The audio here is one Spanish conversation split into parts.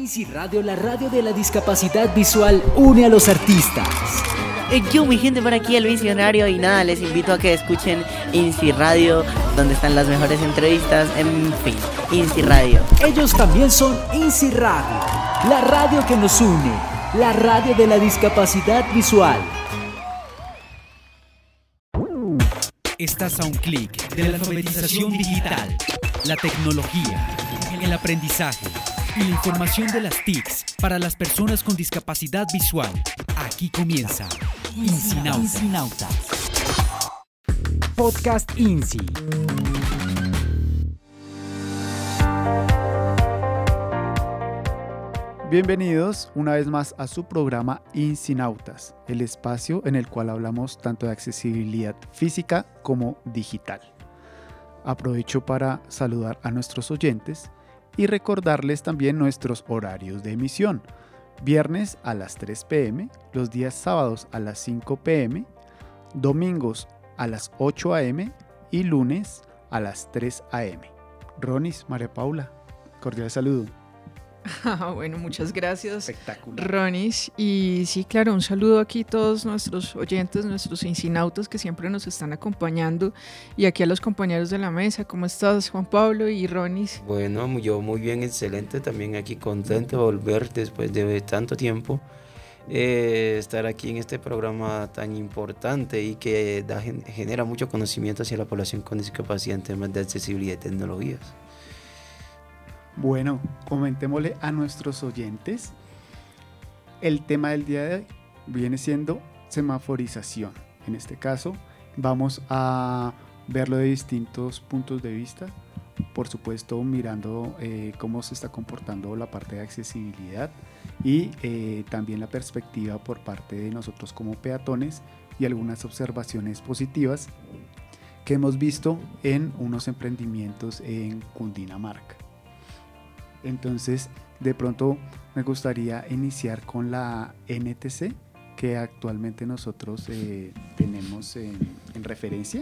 INSI Radio, la radio de la discapacidad visual, une a los artistas. Yo, mi gente, por aquí el visionario, y nada, les invito a que escuchen INSI Radio, donde están las mejores entrevistas, en fin, INSI Radio. Ellos también son INSI Radio, la radio que nos une, la radio de la discapacidad visual. Estás a un clic de la alfabetización digital, la tecnología, el aprendizaje y la información de las TICs para las personas con discapacidad visual. Aquí comienza INSInautas. Podcast INSI. Bienvenidos una vez más a su programa INSInautas, el espacio en el cual hablamos tanto de accesibilidad física como digital. Aprovecho para saludar a nuestros oyentes y recordarles también nuestros horarios de emisión. Viernes a las 3 p.m., los días sábados a las 5 p.m., domingos a las 8 a.m. y lunes a las 3 a.m. Ronis, María Paula, cordial saludo. Bueno, muchas gracias, Espectacular. Ronis. Y sí, claro, un saludo aquí a todos nuestros oyentes, nuestros insinautas que siempre nos están acompañando, y aquí a los compañeros de la mesa. ¿Cómo estás, Juan Pablo y Ronis? Bueno, yo muy bien, excelente, también aquí contento de volver después de tanto tiempo, estar aquí en este programa tan importante y que genera mucho conocimiento hacia la población con discapacidad en temas de accesibilidad y tecnologías. Bueno, comentémosle a nuestros oyentes. El tema del día de hoy viene siendo semaforización. En este caso, vamos a verlo de distintos puntos de vista. Por supuesto, mirando cómo se está comportando la parte de accesibilidad y también la perspectiva por parte de nosotros como peatones y algunas observaciones positivas que hemos visto en unos emprendimientos en Cundinamarca. Entonces, de pronto me gustaría iniciar con la NTC que actualmente nosotros tenemos en referencia.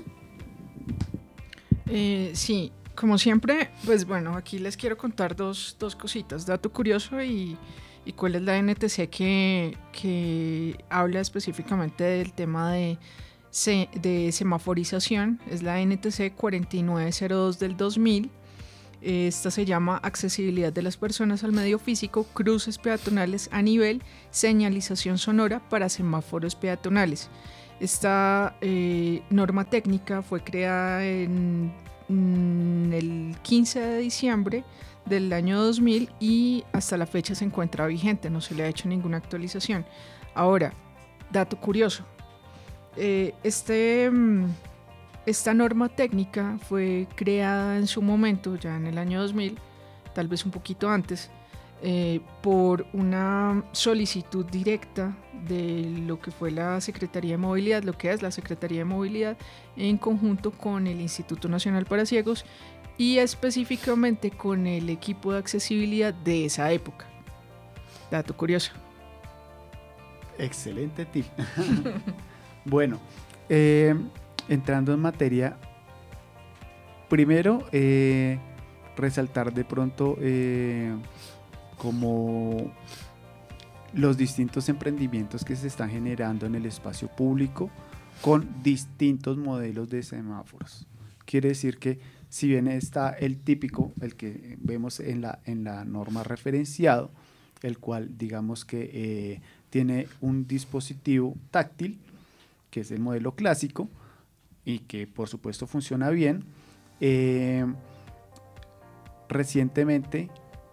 Sí, como siempre, pues bueno, aquí les quiero contar dos cositas, dato curioso y cuál es la NTC que habla específicamente del tema de semaforización. Es la NTC 4902 del 2000. Esta se llama Accesibilidad de las personas al medio físico, cruces peatonales a nivel, señalización sonora para semáforos peatonales. Esta norma técnica fue creada en el 15 de diciembre del año 2000 y hasta la fecha se encuentra vigente, no se le ha hecho ninguna actualización. Ahora, dato curioso, esta norma técnica fue creada en su momento, ya en el año 2000, tal vez un poquito antes, por una solicitud directa de lo que fue la Secretaría de Movilidad, lo que es la Secretaría de Movilidad, en conjunto con el Instituto Nacional para Ciegos y específicamente con el equipo de accesibilidad de esa época. Dato curioso. Excelente tip. Bueno, entrando en materia, primero resaltar de pronto como los distintos emprendimientos que se están generando en el espacio público con distintos modelos de semáforos. Quiere decir que si bien está el típico, el que vemos en la norma referenciado, el cual digamos que tiene un dispositivo táctil, que es el modelo clásico, y que por supuesto funciona bien. Recientemente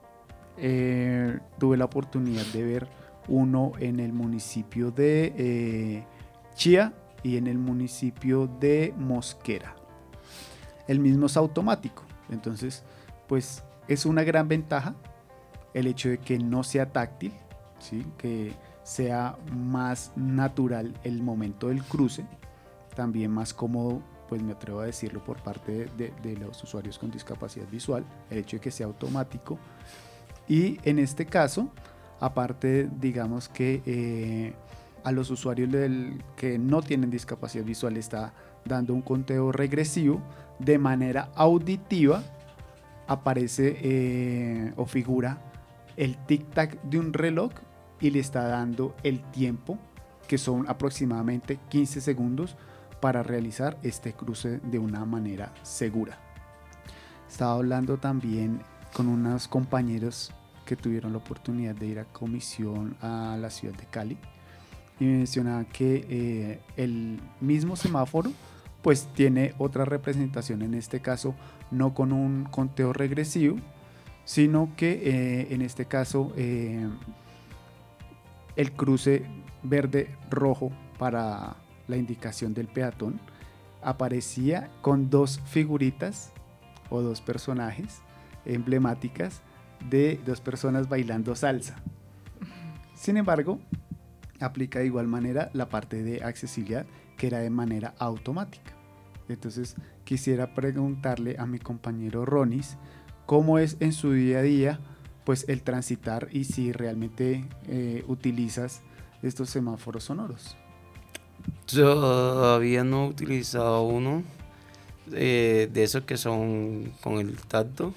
tuve la oportunidad de ver uno en el municipio de Chía y en el municipio de Mosquera. El mismo es automático, entonces pues es una gran ventaja el hecho de que no sea táctil, ¿sí? Que sea más natural el momento del cruce, también más cómodo, pues me atrevo a decirlo, por parte de los usuarios con discapacidad visual, el hecho de que sea automático. Y en este caso, aparte, digamos que a los usuarios que no tienen discapacidad visual está dando un conteo regresivo de manera auditiva, aparece o figura el tic-tac de un reloj y le está dando el tiempo, que son aproximadamente 15 segundos, para realizar este cruce de una manera segura. Estaba hablando también con unos compañeros que tuvieron la oportunidad de ir a comisión a la ciudad de Cali y me mencionaban que el mismo semáforo pues tiene otra representación, en este caso no con un conteo regresivo, sino que en este caso el cruce verde-rojo para la indicación del peatón aparecía con dos figuritas o dos personajes emblemáticas de dos personas bailando salsa. Sin embargo, aplica de igual manera la parte de accesibilidad, que era de manera automática. Entonces quisiera preguntarle a mi compañero Ronis cómo es en su día a día pues el transitar y si realmente utilizas estos semáforos sonoros. Yo todavía no he utilizado uno de esos que son con el tacto.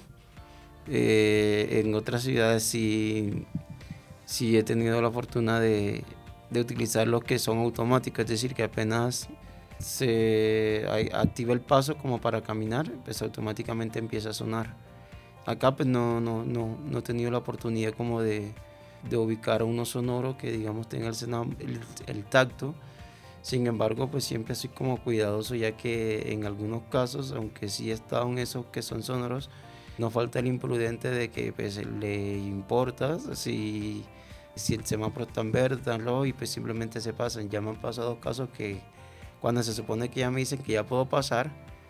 En otras ciudades sí he tenido la fortuna de utilizar los que son automáticos, es decir, que apenas se activa el paso como para caminar, pues automáticamente empieza a sonar. Acá pues no he tenido la oportunidad como de ubicar uno sonoro que digamos tenga el tacto. Sin embargo, pues siempre soy como cuidadoso, ya que en algunos casos, aunque sí he estado en esos que son sonoros, no falta el imprudente de que pues le importa si el semáforo está en verde, está en rojo, y pues simplemente se pasan. Ya me han pasado casos que cuando se supone que ya me dicen que ya puedo pasar,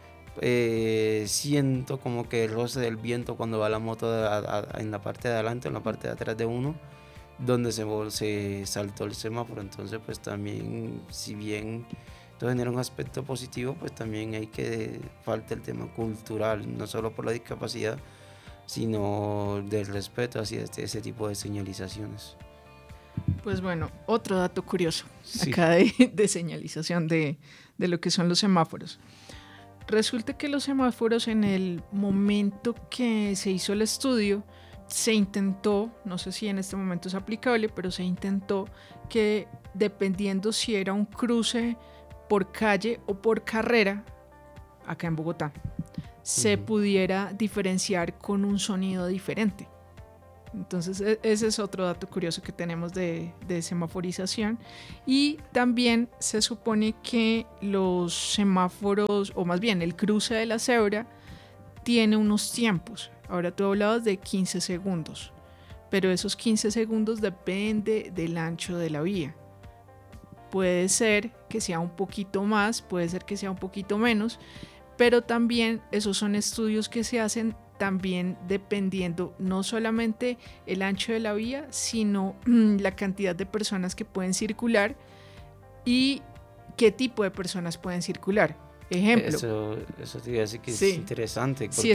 siento como que el roce del viento cuando va la moto en la parte de adelante, en la parte de atrás de uno, donde se saltó el semáforo. Entonces pues también, si bien esto genera un aspecto positivo, pues también hay que falta el tema cultural, no solo por la discapacidad, sino del respeto hacia ese tipo de señalizaciones. Pues bueno, otro dato curioso Sí. acá de señalización de lo que son los semáforos. Resulta que los semáforos, en el momento que se hizo el estudio, se intentó, no sé si en este momento es aplicable, pero se intentó que dependiendo si era un cruce por calle o por carrera, acá en Bogotá, se pudiera diferenciar con un sonido diferente. Entonces ese es otro dato curioso que tenemos de semaforización. Y también se supone que los semáforos, o más bien el cruce de la cebra, tiene unos tiempos. Ahora tú hablabas de 15 segundos, pero esos 15 segundos depende del ancho de la vía. Puede ser que sea un poquito más, puede ser que sea un poquito menos, pero también esos son estudios que se hacen también dependiendo no solamente el ancho de la vía, sino la cantidad de personas que pueden circular y qué tipo de personas pueden circular. Ejemplo. Eso te iba a decir que Sí. es interesante. Si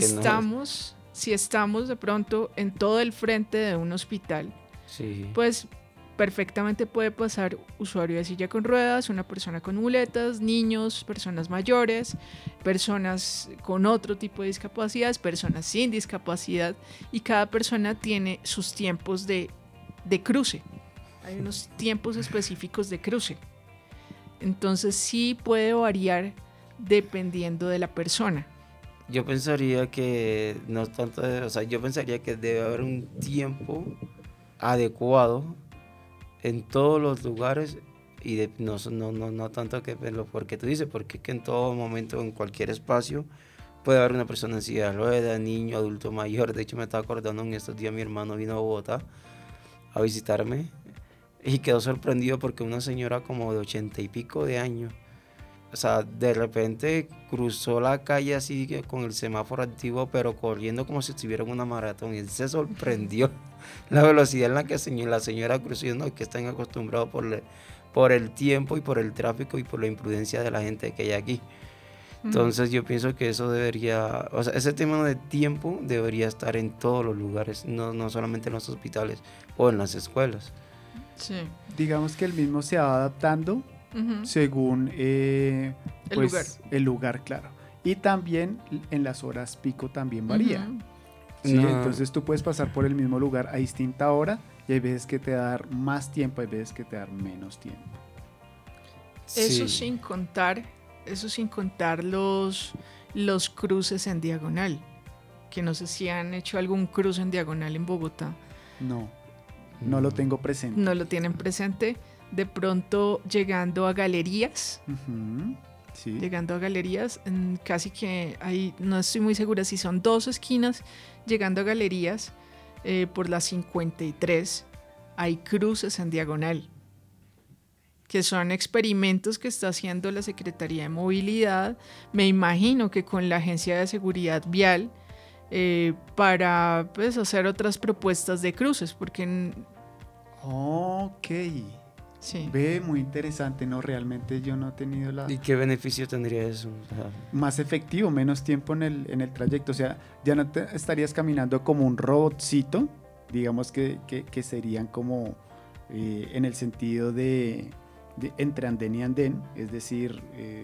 estamos de pronto en todo el frente de un hospital, Sí. pues perfectamente puede pasar usuario de silla con ruedas, una persona con muletas, niños, personas mayores, personas con otro tipo de discapacidades, personas sin discapacidad, y cada persona tiene sus tiempos de cruce. Hay unos tiempos específicos de cruce. Entonces sí puede variar dependiendo de la persona. Yo pensaría que no tanto, yo pensaría que debe haber un tiempo adecuado en todos los lugares y no tanto que porque tú dices, porque es que en todo momento, en cualquier espacio, puede haber una persona en silla de ruedas, niño, adulto mayor. De hecho, me estaba acordando en estos días, mi hermano vino a Bogotá a visitarme y quedó sorprendido porque una señora como de 80 y pico de años, o sea, de repente cruzó la calle así con el semáforo activo, pero corriendo como si estuviera en una maratón, y él se sorprendió la velocidad en la que la señora cruzó, ¿no? Que están acostumbrados por el tiempo y por el tráfico y por la imprudencia de la gente que hay aquí. Entonces yo pienso que eso debería, ese tema de tiempo debería estar en todos los lugares, no solamente en los hospitales o en las escuelas. Sí. Digamos que el mismo se va adaptando según lugar. el lugar, claro. Y también en las horas pico también varía. ¿sí? No. Entonces tú puedes pasar por el mismo lugar a distinta hora y hay veces que te da dar más tiempo, hay veces que te da menos tiempo. Eso Sí. sin contar los cruces en diagonal, que no sé si han hecho algún cruce en diagonal en Bogotá. No lo tengo presente. No lo tienen presente. De pronto llegando a galerías, Ujú, sí. casi que ahí no estoy muy segura si son dos esquinas, llegando a galerías por la 53, hay cruces en diagonal, que son experimentos que está haciendo la Secretaría de Movilidad, me imagino que con la Agencia de Seguridad Vial, para pues, hacer otras propuestas de cruces, porque Ok. sí. Ve, muy interesante, ¿no? Realmente yo no he tenido ¿Y qué beneficio tendría eso? O sea, más efectivo, menos tiempo en el trayecto. O sea, ya no te estarías caminando como un robotcito, digamos que serían como en el sentido de entre andén y andén, es decir,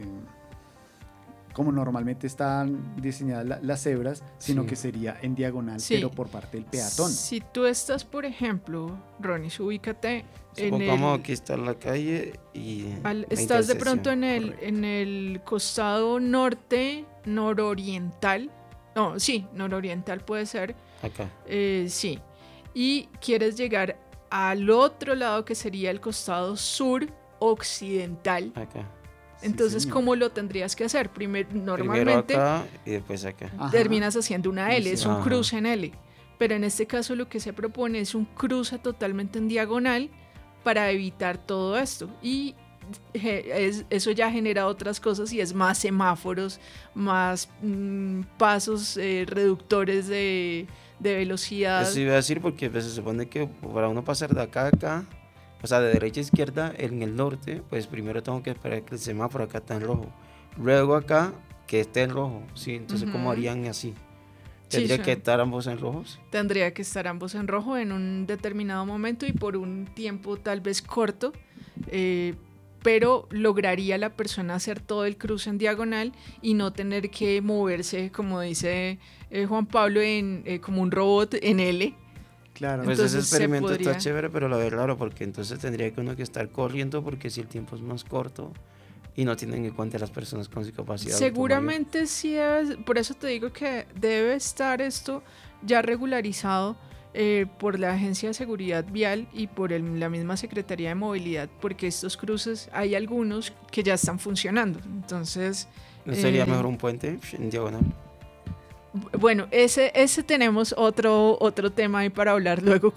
como normalmente están diseñadas las cebras, sino Sí. que sería en diagonal, Sí. pero por parte del peatón. Si tú estás, por ejemplo, Ronnie, ubícate supongamos que está la calle y la estás de pronto intersección, correcto. en el costado nororiental. No, sí, nororiental puede ser. Acá. Sí. Y quieres llegar al otro lado que sería el costado suroccidental. Acá. Sí, Entonces, señor. ¿cómo lo tendrías que hacer? Primero Normalmente acá y después acá. Ajá. terminas haciendo una Muy L, es un cierto. cruce en L. Pero en este caso lo que se propone es un cruce totalmente en diagonal para evitar todo esto. Y eso ya genera otras cosas y es más semáforos, más pasos reductores de velocidad. Eso iba a decir porque pues, se supone que para uno pasar de acá a acá, o sea, de derecha a izquierda en el norte, pues primero tengo que esperar que el semáforo acá está en rojo. Luego acá, que esté en rojo, ¿sí? Entonces, ¿cómo Ujú. harían así? Sí, ¿Tendría sí. que estar ambos en rojos? Tendría que estar ambos en rojo en un determinado momento y por un tiempo tal vez corto, pero lograría la persona hacer todo el cruce en diagonal y no tener que moverse, como dice Juan Pablo, como un robot en L. Claro. Pues Entonces, ese se experimento podría- está chévere, pero lo veo raro porque entonces tendría que uno que estar corriendo porque si el tiempo es más corto y no tienen en cuenta a las personas con discapacidad. Seguramente sí debe, por eso te digo que debe estar esto ya regularizado por la Agencia de Seguridad Vial y por la misma Secretaría de Movilidad, porque estos cruces hay algunos que ya están funcionando. Entonces, ¿No sería eh, mejor un puente en diagonal? bueno, ese tenemos otro tema ahí para hablar luego